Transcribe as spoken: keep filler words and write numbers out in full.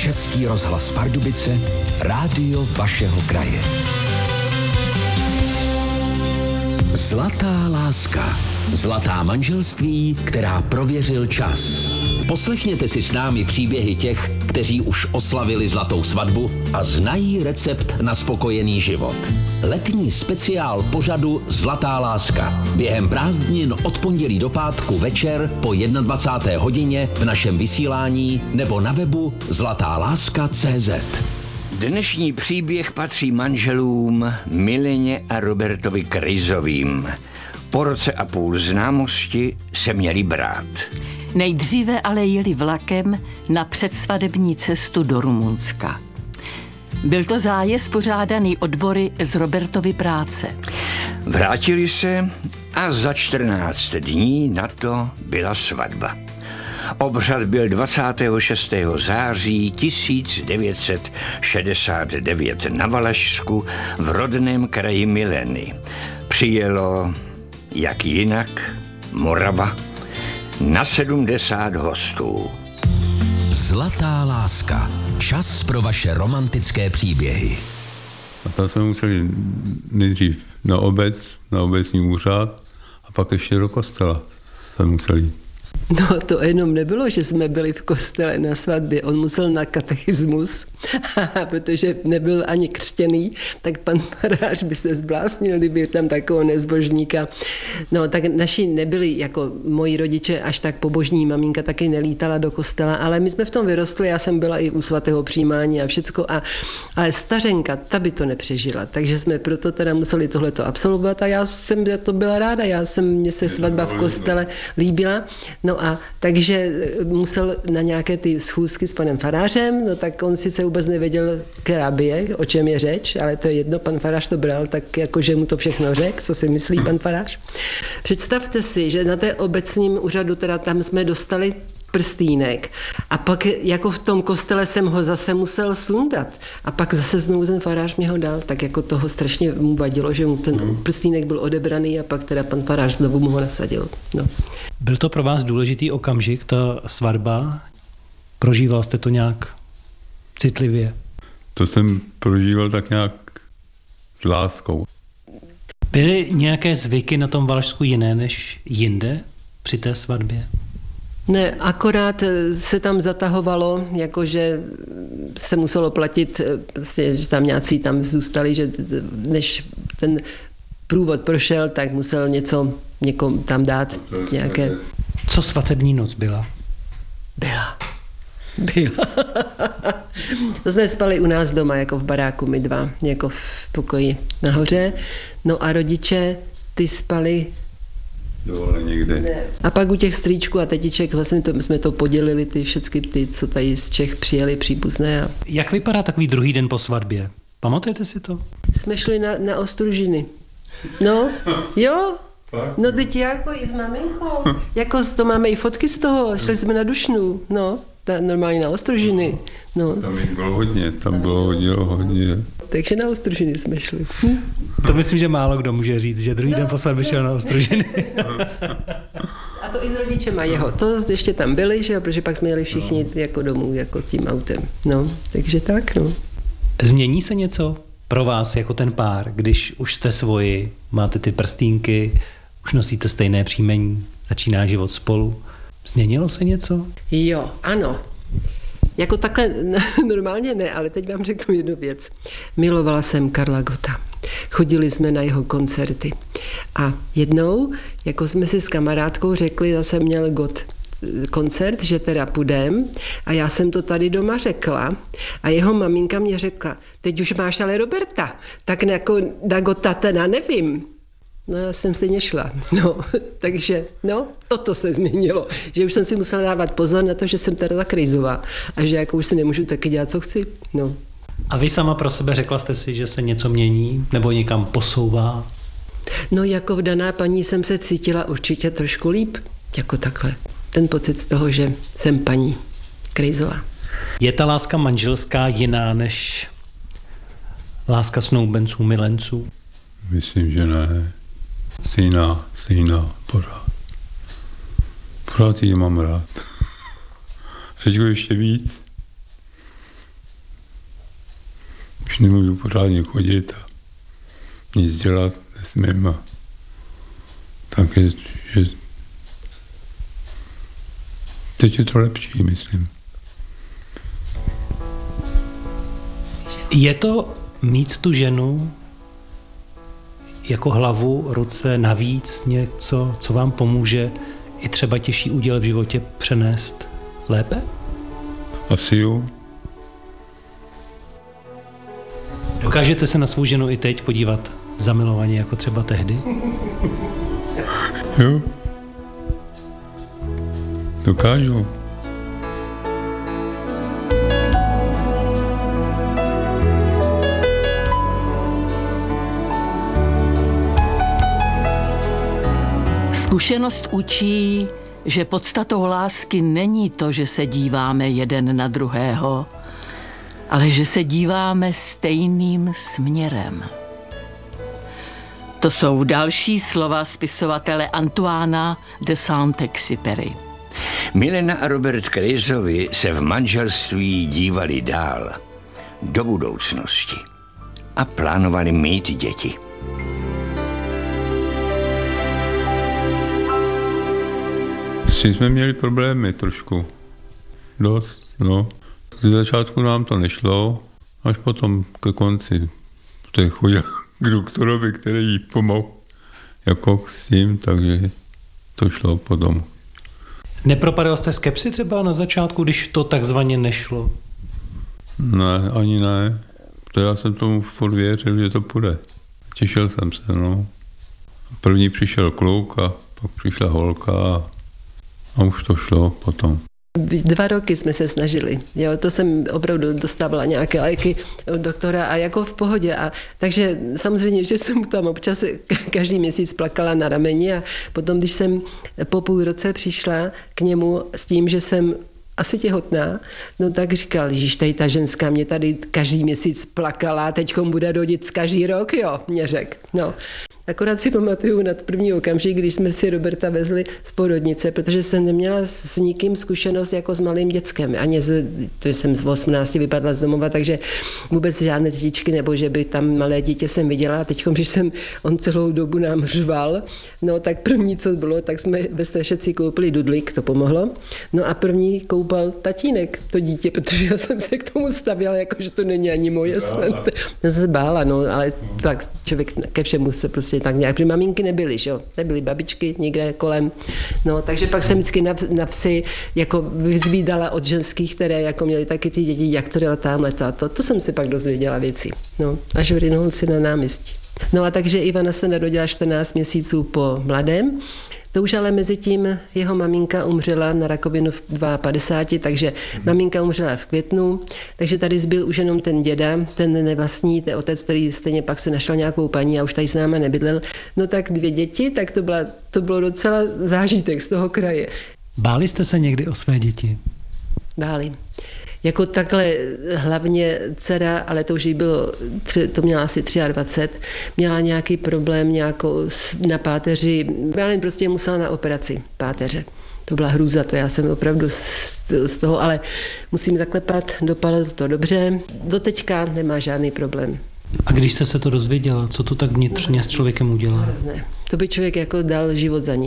Český rozhlas Pardubice, rádio vašeho kraje. Zlatá láska. Zlatá manželství, která prověřil čas. Poslechněte si s námi příběhy těch, kteří už oslavili zlatou svatbu a znají recept na spokojený život. Letní speciál pořadu Zlatá láska. Během prázdnin od pondělí do pátku večer po dvacáté jedné hodině v našem vysílání nebo na webu zlatá láska tečka cé zet. Dnešní příběh patří manželům Mileně a Robertovi Krejzovým. Po roce a půl známosti se měli brát. Nejdříve ale jeli vlakem na předsvadební cestu do Rumunska. Byl to zájezd pořádaný odbory z Robertovy práce. Vrátili se a za čtrnáct dní na to byla svatba. Obřad byl dvacátého šestého září tisíc devět set šedesát devět na Valašsku v rodném kraji Mileny. Přijelo, jak jinak, Morava, na sedmdesát hostů. Zlatá láska. Čas pro vaše romantické příběhy. A tam jsme museli nejdřív na obec, na obecní úřad a pak ještě do kostela jsme museli. No to jenom nebylo, že jsme byli v kostele na svatbě. On musel na katechismus, protože nebyl ani křtěný, tak pan farář by se zbláznil, kdyby tam takového nezbožníka. No tak naši nebyli, jako moji rodiče, až tak pobožní, maminka taky nelítala do kostela, ale my jsme v tom vyrostli, já jsem byla i u svatého přijímání a všecko, a, ale stařenka, ta by to nepřežila, takže jsme proto teda museli tohleto absolvovat a já jsem to byla ráda, já jsem, mně se svatba v kostele líbila. No a takže musel na nějaké ty schůzky s panem farářem, no tak on sice vůbec nevěděl, která by je, o čem je řeč, ale to je jedno, pan farář to bral, tak jako, že mu to všechno řekl, co si myslí pan farář. Představte si, že na té obecním úřadu, teda tam jsme dostali prstýnek a pak jako v tom kostele jsem ho zase musel sundat a pak zase znovu ten farář mě ho dal, tak jako toho strašně mu vadilo, že mu ten prstýnek byl odebraný a pak teda pan farář znovu mu ho nasadil. No. Byl to pro vás důležitý okamžik, ta svatba? Prožíval jste to nějak citlivě? To jsem prožíval tak nějak s láskou. Byly nějaké zvyky na tom Valašsku jiné než jinde při té svatbě? Ne, akorát se tam zatahovalo, jakože se muselo platit, prostě, že tam nějací tam zůstali, že než ten průvod prošel, tak musel něco někomu tam dát nějaké. Co svatební noc byla? Byla. Byla. To jsme spali u nás doma, jako v baráku, my dva, jako v pokoji nahoře. No a rodiče, ty spali dole někde. Ne. A pak u těch strýčků a tetiček vlastně to, jsme to podělili, ty všechny ty, co tady z Čech přijeli příbuzné. A... Jak vypadá takový druhý den po svatbě? Pamatujete si to? Jsme šli na, na ostružiny. No, jo. No teď jako i s maminkou. Jako to máme i fotky z toho. Šli jsme na Dušnu. No, ta, normálně na ostružiny. No. Tam jich bylo hodně, tam bylo hodně, hodně. Takže na ostružiny jsme šli. Hm? To myslím, že málo kdo může říct, že druhý no, den po svatbě šel na ostružiny. A to i s rodičema jeho. To ještě tam byli, že jo, protože pak jsme jeli všichni no. jako domů, jako tím autem. No, takže tak, no. Změní se něco pro vás jako ten pár, když už jste svoji, máte ty prstínky, už nosíte stejné příjmení, začíná život spolu. Změnilo se něco? Jo, ano. Jako takhle normálně ne, ale teď vám řeknu jednu věc. Milovala jsem Karla Gotta. Chodili jsme na jeho koncerty. A jednou, jako jsme si s kamarádkou řekli, zase měl Gott koncert, že teda půjdem, a já jsem to tady doma řekla a jeho maminka mě řekla, teď už máš ale Roberta, tak jako na Gotta teda nevím. No já jsem stejně šla, no, takže no, toto se změnilo, že už jsem si musela dávat pozor na to, že jsem teda Krejzová a že jako už si nemůžu taky dělat, co chci, no. A vy sama pro sebe řekla jste si, že se něco mění nebo někam posouvá? No jako vdaná paní jsem se cítila určitě trošku líp, jako takhle. Ten pocit z toho, že jsem paní Krejzová. Je ta láska manželská jiná než láska snoubenců, milenců? Myslím, že ne. Stejná, stejná, pořád. Pořád ji mám rád. Řečko ještě víc. nemůžu pořádně chodit a nic dělat nesmím. A tak je, že teď je to lepší, myslím. Je to mít tu ženu jako hlavu, ruce, navíc něco, co vám pomůže i třeba těžší úděl v životě přenést lépe? Asi jo. Dokážete se na svou ženu i teď podívat zamilovaně jako třeba tehdy? Jo. Dokážu. Zkušenost učí, že podstatou lásky není to, že se díváme jeden na druhého, ale že se díváme stejným směrem. To jsou další slova spisovatele Antoána de Saint-Exupéry. Milena a Robert Kreisovi se v manželství dívali dál, do budoucnosti a plánovali mít děti. S tím jsme měli problémy trošku. Dost, no. Z začátku nám to nešlo, až potom ke konci. To je chodil k doktorovi, který jí pomohl jako s tím, takže to šlo potom. Nepropadal jste skepsi třeba na začátku, když to takzvaně nešlo? Ne, ani ne. To já jsem tomu furt věřil, že to půjde. Těšil jsem se, no. První přišel kluk a pak přišla holka a, a už to šlo potom. Dva roky jsme se snažili, jo, to jsem opravdu dostávala nějaké léky od doktora a jako v pohodě. A, takže samozřejmě, že jsem tam občas každý měsíc plakala na rameni a potom, když jsem po půl roce přišla k němu s tím, že jsem asi těhotná, no tak říkal, že tady ta ženská mě tady každý měsíc plakala, teďkom bude rodit každý rok, jo, mě řekl. No. Akorát si pamatuju na první okamžik, když jsme si Roberta vezli z porodnice, protože jsem neměla s nikým zkušenost jako s malým dětskem. Ani z, to jsem z osmnácti vypadla z domova, takže vůbec žádné dětičky, nebo že by tam malé dítě jsem viděla. A teď, když jsem, on celou dobu nám řval, no tak první, co bylo, tak jsme ve Strašeci koupili dudlík, to pomohlo. No a první koupal tatínek to dítě, protože já jsem se k tomu stavěla, jako že to není ani moje snad. Já se bála, no, ale tak člověk ke všemu se prostě tak nějak, protože maminky nebyly, že jo, nebyly babičky nikde kolem, no, takže pak jsem vždycky na, na psy jako vyzvídala od ženských, které jako měly taky ty děti, jak to dělá tamhle to a to, to jsem si pak dozvěděla věci, no, až v Rynholci na náměstí. No a takže Ivana se narodila čtrnáct měsíců po mladém. To už ale mezi tím jeho maminka umřela na rakovinu v padesát dva, takže maminka umřela v květnu, takže tady zbyl už jenom ten děda, ten nevlastní, ten otec, který stejně pak se našel nějakou paní a už tady s náma nebydlel. No tak dvě děti, tak to, byla, to bylo docela zážitek z toho kraje. Báli jste se někdy o své děti? Báli. Jako takhle hlavně dcera, ale to už jí bylo, to měla asi dvacet tři, měla nějaký problém nějakou na páteři, já jen prostě musela na operaci páteře. To byla hrůza, to já jsem opravdu z toho, ale musím zaklepat, dopadlo to dobře. Doteďka nemá žádný problém. A když jste se to dozvěděla, co to tak vnitřně s člověkem udělá? To by člověk jako dal život za ní.